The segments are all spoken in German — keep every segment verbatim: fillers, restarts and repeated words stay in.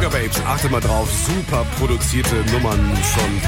Sugababes, achtet mal drauf, super produzierte Nummern schon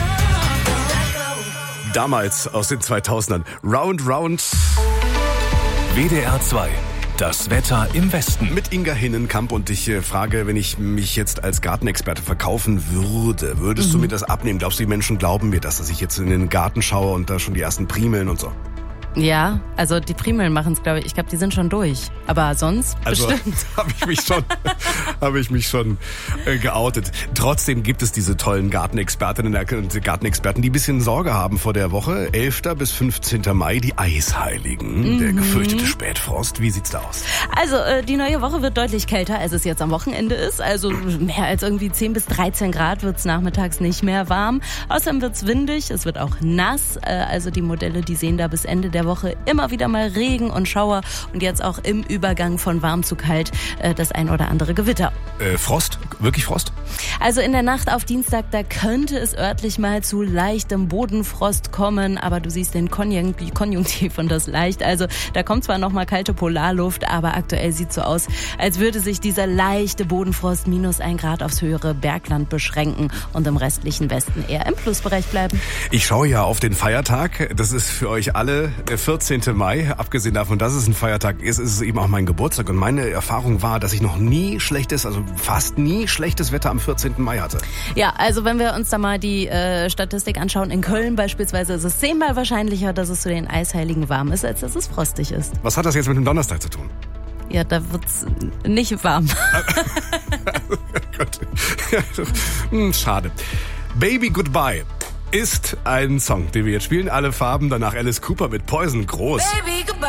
damals aus den zweitausendern. Round, Round. W D R zwei. Das Wetter im Westen. Mit Inga Hinnenkamp und ich äh, frage, wenn ich mich jetzt als Gartenexperte verkaufen würde, würdest mhm. du mir das abnehmen? Glaubst du, die Menschen glauben mir das, dass ich jetzt in den Garten schaue und da schon die ersten Primeln und so? Ja, also die Primeln machen es, glaube ich. Ich glaube, die sind schon durch. Aber sonst also, bestimmt. habe ich mich schon, habe ich mich schon äh, geoutet. Trotzdem gibt es diese tollen Gartenexpertinnen und Gartenexperten, die ein bisschen Sorge haben vor der Woche. elfter bis fünfzehnter Mai, die Eisheiligen. Mhm. Der gefürchtete Spätfrost. Wie sieht's da aus? Also äh, die neue Woche wird deutlich kälter, als es jetzt am Wochenende ist. Also mehr als irgendwie zehn bis dreizehn Grad wird's nachmittags nicht mehr warm. Außerdem wird's windig, es wird auch nass. Äh, also die Modelle, die sehen da bis Ende der Woche immer wieder mal Regen und Schauer und jetzt auch im Übergang von warm zu kalt äh, das ein oder andere Gewitter. Äh, Frost? Wirklich Frost? Also in der Nacht auf Dienstag, da könnte es örtlich mal zu leichtem Bodenfrost kommen, aber du siehst den Konjunktiv, Konjunktiv und das leicht. Also da kommt zwar noch mal kalte Polarluft, aber aktuell sieht so aus, als würde sich dieser leichte Bodenfrost minus ein Grad aufs höhere Bergland beschränken und im restlichen Westen eher im Plusbereich bleiben. Ich schaue ja auf den Feiertag. Das ist für euch alle der vierzehnten Mai. Abgesehen davon, dass es ein Feiertag ist, ist es eben auch mein Geburtstag. Und meine Erfahrung war, dass ich noch nie schlechtes, also fast nie schlechtes Wetter am vierzehnten Mai hatte. Ja, also wenn wir uns da mal die äh, Statistik anschauen, in Köln beispielsweise ist es zehnmal wahrscheinlicher, dass es zu den Eisheiligen warm ist, als dass es frostig ist. Was hat das jetzt mit dem Donnerstag zu tun? Ja, da wird's nicht warm. hm, schade. Baby Goodbye ist ein Song, den wir jetzt spielen. Alle Farben, danach Alice Cooper mit Poison, groß. Baby, goodbye.